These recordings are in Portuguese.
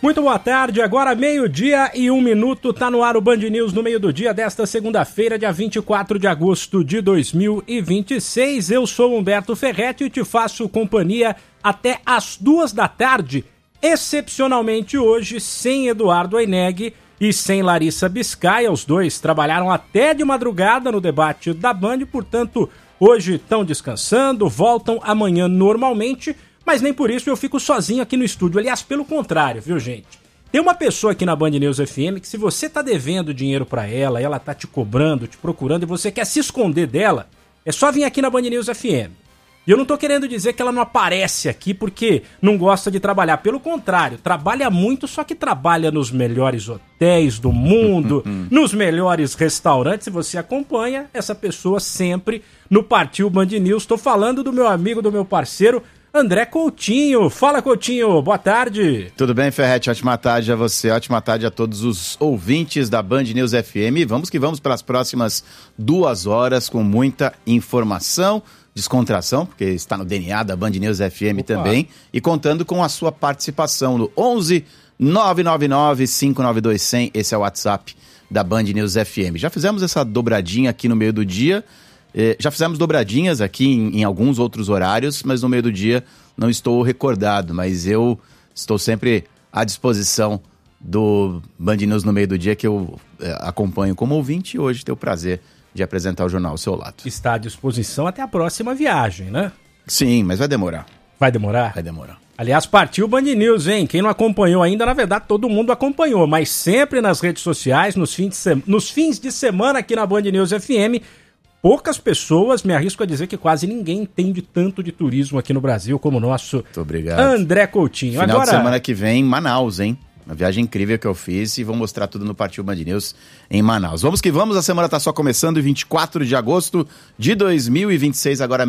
Muito boa tarde, agora 12:01, tá no ar o Band News no meio do dia desta segunda-feira, dia 24 de agosto de 2026. Eu sou Humberto Ferretti e te faço companhia até às 2 da tarde, excepcionalmente hoje sem Eduardo Aineg e sem Larissa Biscaia. Os dois trabalharam até de madrugada no debate da Band, portanto, hoje estão descansando, voltam amanhã normalmente. Mas nem por isso eu fico sozinho aqui no estúdio. Aliás, pelo contrário, viu, gente? Tem uma pessoa aqui na Band News FM que, se você tá devendo dinheiro pra ela, ela tá te cobrando, te procurando e você quer se esconder dela, é só vir aqui na Band News FM. E eu não tô querendo dizer que ela não aparece aqui porque não gosta de trabalhar. Pelo contrário, trabalha muito, só que trabalha nos melhores hotéis do mundo, nos melhores restaurantes. E você acompanha essa pessoa sempre no Partiu Band News. Tô falando do meu amigo, do meu parceiro, André Coutinho. Fala, Coutinho, boa tarde. Tudo bem, Ferretti? Ótima tarde a você, ótima tarde a todos os ouvintes da Band News FM. Vamos que vamos pelas próximas 2 horas com muita informação, descontração, porque está no DNA da Band News FM também, e contando com a sua participação no 11 999 592 100, esse é o WhatsApp da Band News FM. Já fizemos essa dobradinha aqui no meio do dia. Já fizemos dobradinhas aqui em alguns outros horários, mas no meio do dia não estou recordado, mas eu estou sempre à disposição do Band News no meio do dia, que eu acompanho como ouvinte, e hoje tenho o prazer de apresentar o jornal ao seu lado. Está à disposição até a próxima viagem, né? Sim, mas vai demorar. Vai demorar? Vai demorar. Aliás, partiu o Band News, hein? Quem não acompanhou ainda, na verdade, todo mundo acompanhou, mas sempre nas redes sociais, nos fins de semana aqui na Band News FM. Poucas pessoas, me arrisco a dizer que quase ninguém entende tanto de turismo aqui no Brasil como o nosso André Coutinho. Final de semana que vem em Manaus, hein? Uma viagem incrível que eu fiz e vou mostrar tudo no Partiu Band News em Manaus. Vamos que vamos, a semana tá só começando, 24 de agosto de 2026, agora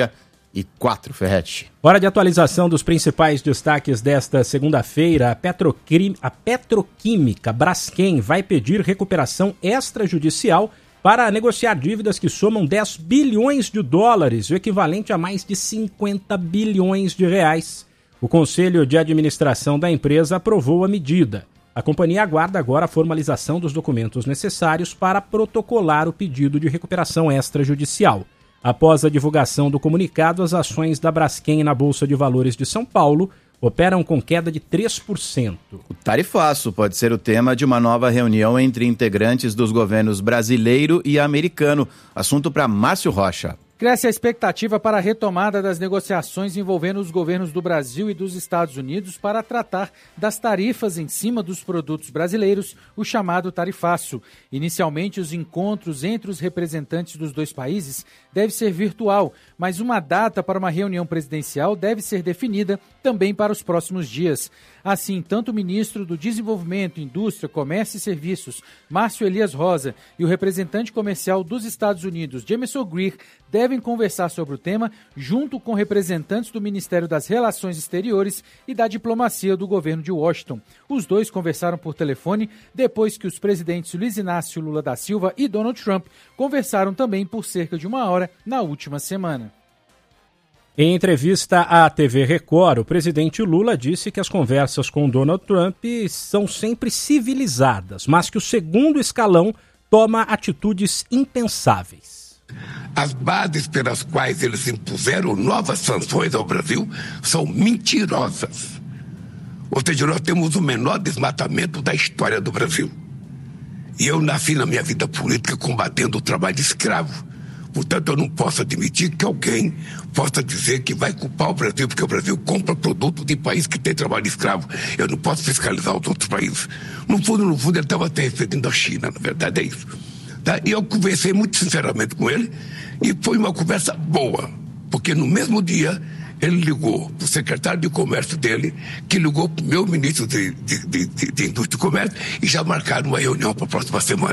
12:04, Ferretti. Hora de atualização dos principais destaques desta segunda-feira. A Petroquímica Braskem vai pedir recuperação extrajudicial para negociar dívidas que somam 10 bilhões de dólares, o equivalente a mais de 50 bilhões de reais. O Conselho de Administração da empresa aprovou a medida. A companhia aguarda agora a formalização dos documentos necessários para protocolar o pedido de recuperação extrajudicial. Após a divulgação do comunicado, as ações da Braskem na Bolsa de Valores de São Paulo operam com queda de 3%. O tarifaço pode ser o tema de uma nova reunião entre integrantes dos governos brasileiro e americano. Assunto para Márcio Rocha. Cresce a expectativa para a retomada das negociações envolvendo os governos do Brasil e dos Estados Unidos para tratar das tarifas em cima dos produtos brasileiros, o chamado tarifaço. Inicialmente, os encontros entre os representantes dos dois países deve ser virtual, mas uma data para uma reunião presidencial deve ser definida também para os próximos dias. Assim, tanto o ministro do Desenvolvimento, Indústria, Comércio e Serviços, Márcio Elias Rosa, e o representante comercial dos Estados Unidos, Jameson Greer, devem conversar sobre o tema junto com representantes do Ministério das Relações Exteriores e da Diplomacia do governo de Washington. Os dois conversaram por telefone depois que os presidentes Luiz Inácio Lula da Silva e Donald Trump conversaram também por cerca de 1 hora na última semana. Em entrevista à TV Record, o presidente Lula disse que as conversas com Donald Trump são sempre civilizadas, mas que o segundo escalão toma atitudes impensáveis. As bases pelas quais eles impuseram novas sanções ao Brasil são mentirosas. Ou seja, nós temos o menor desmatamento da história do Brasil. E eu nasci na minha vida política combatendo o trabalho escravo. Portanto, eu não posso admitir que alguém possa dizer que vai culpar o Brasil, porque o Brasil compra produto de país que tem trabalho escravo. Eu não posso fiscalizar os outros países. No fundo, ele estava até referindo a China, na verdade é isso. Tá? E eu conversei muito sinceramente com ele, e foi uma conversa boa, porque no mesmo dia ele ligou para o secretário de comércio dele, que ligou para o meu ministro de Indústria e Comércio, e já marcaram uma reunião para a próxima semana.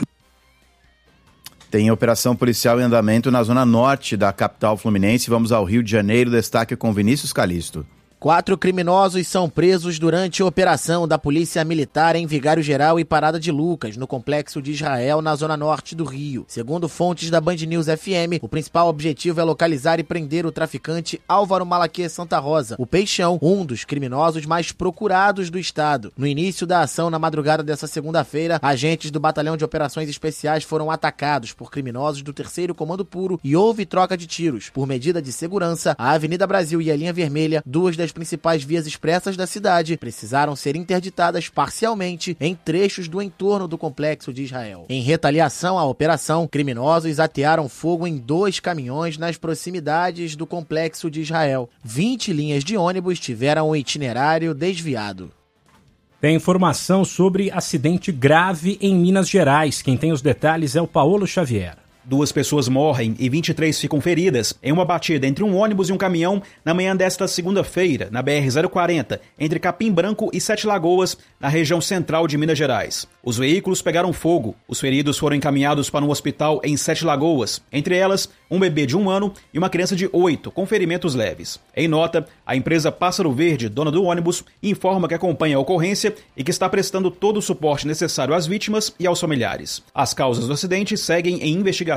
Tem operação policial em andamento na zona norte da capital fluminense. Vamos ao Rio de Janeiro. Destaque com Vinícius Calixto. 4 criminosos são presos durante a operação da Polícia Militar em Vigário Geral e Parada de Lucas, no Complexo de Israel, na zona norte do Rio. Segundo fontes da Band News FM, o principal objetivo é localizar e prender o traficante Álvaro Malaquias Santa Rosa, o Peixão, um dos criminosos mais procurados do estado. No início da ação, na madrugada dessa segunda-feira, agentes do Batalhão de Operações Especiais foram atacados por criminosos do 3º Comando Puro e houve troca de tiros. Por medida de segurança, a Avenida Brasil e a Linha Vermelha, duas das principais vias expressas da cidade, precisaram ser interditadas parcialmente em trechos do entorno do Complexo de Israel. Em retaliação à operação, criminosos atearam fogo em 2 caminhões nas proximidades do Complexo de Israel. 20 linhas de ônibus tiveram o itinerário desviado. Tem informação sobre acidente grave em Minas Gerais. Quem tem os detalhes é o Paulo Xavier. 2 pessoas morrem e 23 ficam feridas em uma batida entre um ônibus e um caminhão na manhã desta segunda-feira, na BR-040, entre Capim Branco e Sete Lagoas, na região central de Minas Gerais. Os veículos pegaram fogo. Os feridos foram encaminhados para um hospital em Sete Lagoas, entre elas um bebê de 1 ano e uma criança de 8, com ferimentos leves. Em nota, a empresa Pássaro Verde, dona do ônibus, informa que acompanha a ocorrência e que está prestando todo o suporte necessário às vítimas e aos familiares. As causas do acidente seguem em investigação.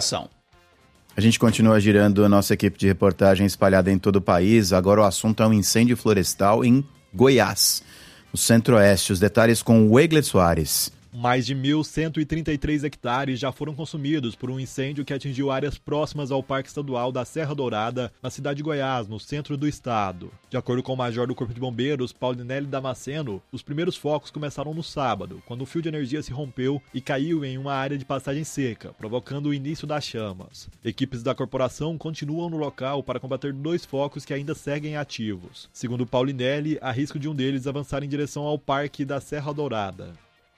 A gente continua girando a nossa equipe de reportagem espalhada em todo o país. Agora o assunto é um incêndio florestal em Goiás, no centro-oeste. Os detalhes com o Egler Soares. Mais de 1.133 hectares já foram consumidos por um incêndio que atingiu áreas próximas ao Parque Estadual da Serra Dourada, na cidade de Goiás, no centro do estado. De acordo com o major do Corpo de Bombeiros, Paulinelli Damasceno, os primeiros focos começaram no sábado, quando o fio de energia se rompeu e caiu em uma área de passagem seca, provocando o início das chamas. Equipes da corporação continuam no local para combater 2 focos que ainda seguem ativos. Segundo Paulinelli, há risco de um deles avançar em direção ao Parque da Serra Dourada.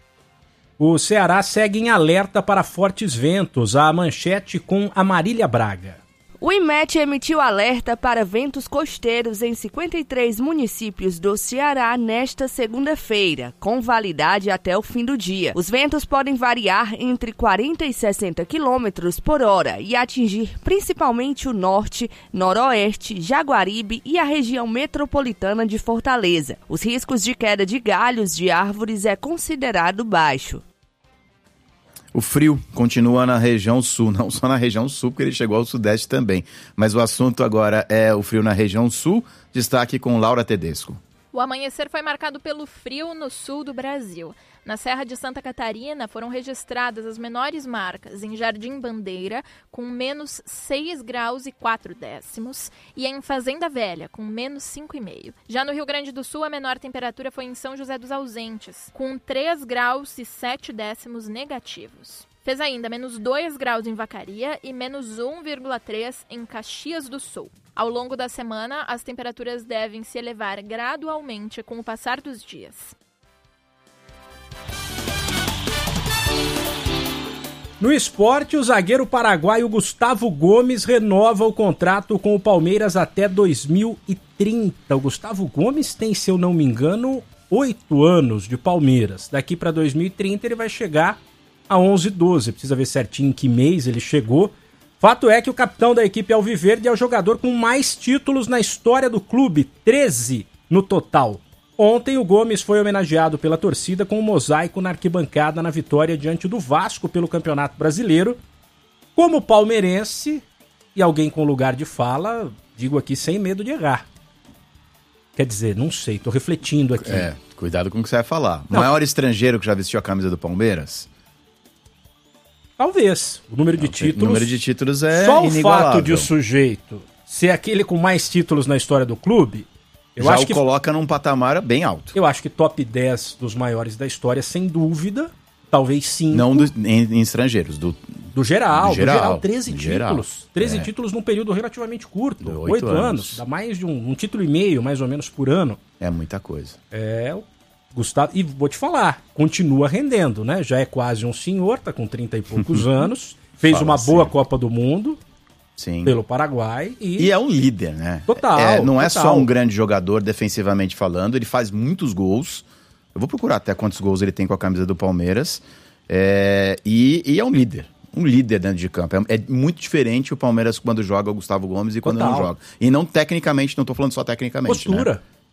O Ceará segue em alerta para fortes ventos. A manchete com a Marília Braga. O IMET emitiu alerta para ventos costeiros em 53 municípios do Ceará nesta segunda-feira, com validade até o fim do dia. Os ventos podem variar entre 40 e 60 km por hora e atingir principalmente o norte, noroeste, Jaguaribe e a região metropolitana de Fortaleza. Os riscos de queda de galhos de árvores é considerado baixo. O frio continua na região sul, não só na região sul, porque ele chegou ao sudeste também. Mas o assunto agora é o frio na região sul. Destaque com Laura Tedesco. O amanhecer foi marcado pelo frio no sul do Brasil. Na Serra de Santa Catarina foram registradas as menores marcas em Jardim Bandeira, com menos 6 graus e 4 décimos, e em Fazenda Velha, com menos 5,5. Já no Rio Grande do Sul, a menor temperatura foi em São José dos Ausentes, com 3 graus e 7 décimos negativos. Fez ainda menos 2 graus em Vacaria e menos 1,3 em Caxias do Sul. Ao longo da semana, as temperaturas devem se elevar gradualmente com o passar dos dias. No esporte, o zagueiro paraguaio Gustavo Gomes renova o contrato com o Palmeiras até 2030. O Gustavo Gomes tem, se eu não me engano, 8 anos de Palmeiras. Daqui para 2030 ele vai chegar a 11, 12. Precisa ver certinho em que mês ele chegou. Fato é que o capitão da equipe alviverde é o jogador com mais títulos na história do clube, 13 no total. Ontem o Gomes foi homenageado pela torcida com um mosaico na arquibancada na vitória diante do Vasco pelo Campeonato Brasileiro. Como palmeirense e alguém com lugar de fala, digo aqui sem medo de errar. Quer dizer, não sei, tô refletindo aqui. Cuidado com o que você vai falar. O maior estrangeiro que já vestiu a camisa do Palmeiras? Talvez. O número de títulos é só inigualável. O fato de o sujeito ser aquele com mais títulos na história do clube, eu acho que coloca num patamar bem alto. Eu acho que top 10 dos maiores da história, sem dúvida, talvez 5. Não em estrangeiros, do geral. 13 títulos. Geral. 13 títulos num período relativamente curto, 8 anos. Dá mais de um título e meio, mais ou menos, por ano. É muita coisa. Gustavo, e vou te falar, continua rendendo, né? Já é quase um senhor, tá com 30 e poucos anos, fez uma boa Copa do Mundo. Sim. Pelo Paraguai. E é um líder, né? Total. Não é só um grande jogador defensivamente falando, ele faz muitos gols. Eu vou procurar até quantos gols ele tem com a camisa do Palmeiras. E é um líder. Um líder dentro de campo. É muito diferente o Palmeiras quando joga o Gustavo Gomes e quando não joga. E não tecnicamente, não tô falando só tecnicamente. Postura. Né?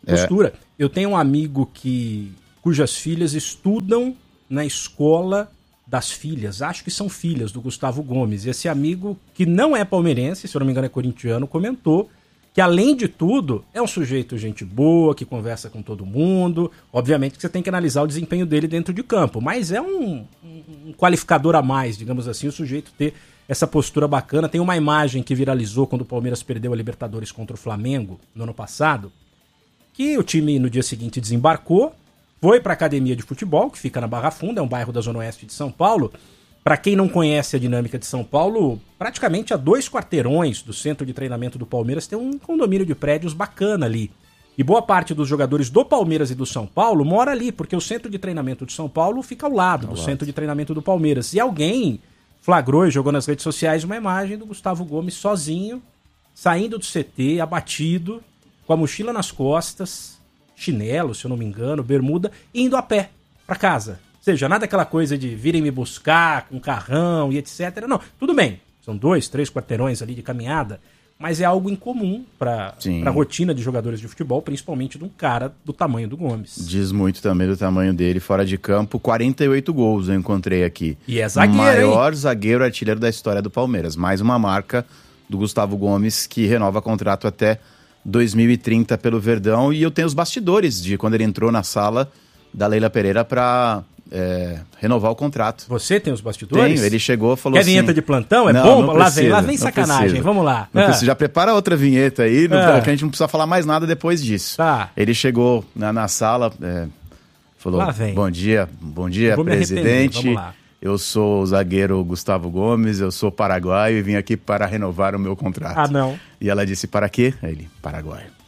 Postura. Eu tenho um amigo cujas filhas estudam na escola das filhas, acho que são filhas do Gustavo Gomes. E esse amigo, que não é palmeirense, se eu não me engano é corintiano, comentou que, além de tudo, é um sujeito gente boa, que conversa com todo mundo. Obviamente que você tem que analisar o desempenho dele dentro de campo, mas é um qualificador a mais, digamos assim, o sujeito ter essa postura bacana. Tem uma imagem que viralizou quando o Palmeiras perdeu a Libertadores contra o Flamengo no ano passado, que o time no dia seguinte desembarcou, foi para a academia de futebol, que fica na Barra Funda, é um bairro da Zona Oeste de São Paulo. Para quem não conhece a dinâmica de São Paulo, praticamente a 2 quarteirões do centro de treinamento do Palmeiras tem um condomínio de prédios bacana ali. E boa parte dos jogadores do Palmeiras e do São Paulo mora ali, porque o centro de treinamento de São Paulo fica ao lado do centro de treinamento do Palmeiras. E alguém flagrou e jogou nas redes sociais uma imagem do Gustavo Gomes sozinho, saindo do CT, abatido, com a mochila nas costas, chinelo, se eu não me engano, bermuda, indo a pé para casa. Ou seja, nada aquela coisa de virem me buscar com carrão e etc. Não, tudo bem, são 2, 3 quarteirões ali de caminhada, mas é algo incomum para a rotina de jogadores de futebol, principalmente de um cara do tamanho do Gomes. Diz muito também do tamanho dele fora de campo. 48 gols eu encontrei aqui. E é zagueiro, maior zagueiro artilheiro da história do Palmeiras. Mais uma marca do Gustavo Gomes, que renova contrato até 2030 pelo Verdão. E eu tenho os bastidores de quando ele entrou na sala da Leila Pereira para renovar o contrato. Você tem os bastidores? Tenho, ele chegou e falou assim... Quer vinheta de plantão? É não, bom? não Lá precisa, vem sacanagem, precisa. Vamos lá. Não precisa, já prepara outra vinheta aí, que a gente não precisa falar mais nada depois disso. Tá. Ele chegou na sala, falou, bom dia presidente, vamos lá. Eu sou o zagueiro Gustavo Gomes, eu sou paraguaio e vim aqui para renovar o meu contrato. Ah, não. E ela disse, para quê? Aí ele, Paraguai.